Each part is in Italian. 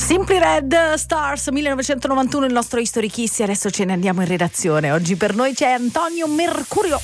Simply Red, Stars 1991, il nostro History Kiss, e adesso ce ne andiamo in redazione. Oggi per noi c'è Antonio Mercurio.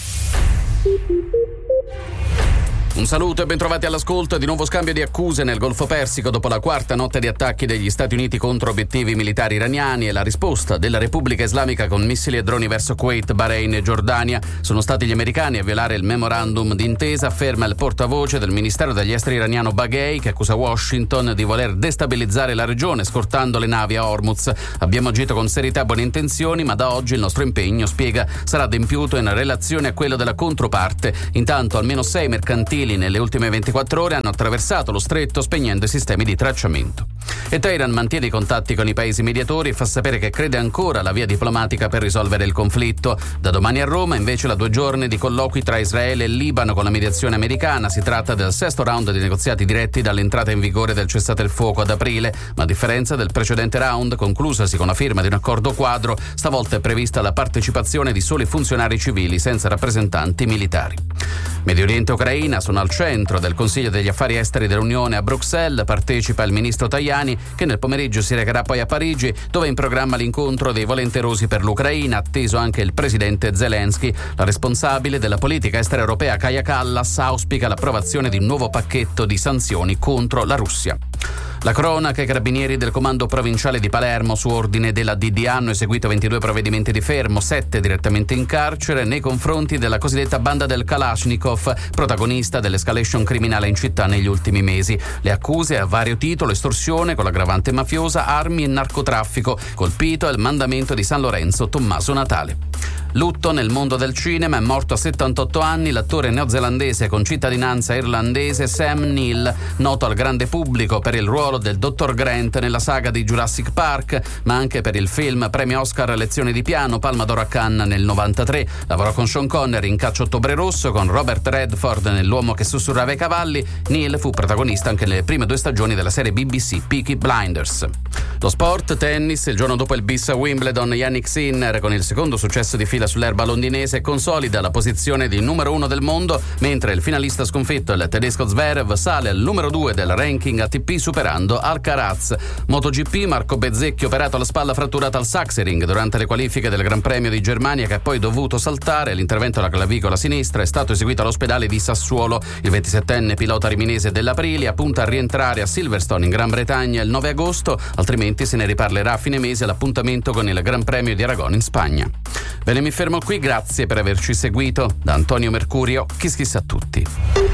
Un saluto e bentrovati all'ascolto. Di nuovo scambio di accuse nel Golfo Persico dopo la quarta notte di attacchi degli Stati Uniti contro obiettivi militari iraniani e la risposta della Repubblica Islamica con missili e droni verso Kuwait, Bahrain e Giordania. Sono stati gli americani a violare il memorandum d'intesa, afferma il portavoce del Ministero degli Esteri iraniano Baghei, che accusa Washington di voler destabilizzare la regione scortando le navi a Hormuz. Abbiamo agito con serietà e buone intenzioni, ma da oggi il nostro impegno, spiega, sarà adempiuto in relazione a quello della controparte. Intanto almeno 6 mercantili nelle ultime 24 ore hanno attraversato lo stretto spegnendo i sistemi di tracciamento. E Teheran mantiene i contatti con i paesi mediatori e fa sapere che crede ancora alla via diplomatica per risolvere il conflitto. Da domani a Roma invece la 2 giorni di colloqui tra Israele e Libano con la mediazione americana. Si tratta del 6º round di negoziati diretti dall'entrata in vigore del cessate il fuoco ad aprile, ma a differenza del precedente round, conclusasi con la firma di un accordo quadro, stavolta è prevista la partecipazione di soli funzionari civili senza rappresentanti militari. Medio Oriente e Ucraina sono al centro del Consiglio degli Affari Esteri dell'Unione a Bruxelles. Partecipa il ministro Tajani, che nel pomeriggio si recherà poi a Parigi, dove è in programma l'incontro dei volenterosi per l'Ucraina, atteso anche il presidente Zelensky. La responsabile della politica estera europea, Kaja Kallas, auspica l'approvazione di un nuovo pacchetto di sanzioni contro la Russia. La cronaca: i carabinieri del comando provinciale di Palermo, su ordine della DDA, hanno eseguito 22 provvedimenti di fermo, 7 direttamente in carcere, nei confronti della cosiddetta banda del Kalashnikov, protagonista dell'escalation criminale in città negli ultimi mesi. Le accuse a vario titolo: estorsione con l'aggravante mafiosa, armi e narcotraffico. Colpito è il mandamento di San Lorenzo Tommaso Natale. Lutto nel mondo del cinema. È morto a 78 anni l'attore neozelandese con cittadinanza irlandese Sam Neill, noto al grande pubblico per il ruolo del Dr. Grant nella saga di Jurassic Park, ma anche per il film premio Oscar Lezioni di piano, Palma d'Oro a Cannes nel 93. Lavorò con Sean Connery in Caccia Ottobre Rosso, con Robert Redford nell'Uomo che sussurrava i cavalli. Neill fu protagonista anche nelle prime 2 stagioni della serie BBC Peaky Blinders. Lo sport: tennis. Il giorno dopo il bis a Wimbledon, Jannik Sinner, con il secondo successo di fila sull'erba londinese, consolida la posizione di numero 1 del mondo, mentre il finalista sconfitto, il tedesco Zverev, sale al numero 2 del ranking ATP superando Alcaraz. MotoGP: Marco Bezzecchi operato alla spalla fratturata al Sachsenring durante le qualifiche del Gran Premio di Germania, che ha poi dovuto saltare. L'intervento alla clavicola sinistra è stato eseguito all'ospedale di Sassuolo. Il 27enne pilota riminese dell'Aprilia punta a rientrare a Silverstone in Gran Bretagna il 9 agosto, altrimenti se ne riparlerà a fine mese all'appuntamento con il Gran Premio di Aragon in Spagna. Bene, mi fermo qui, grazie per averci seguito. Da Antonio Mercurio, Kiss Kiss a tutti.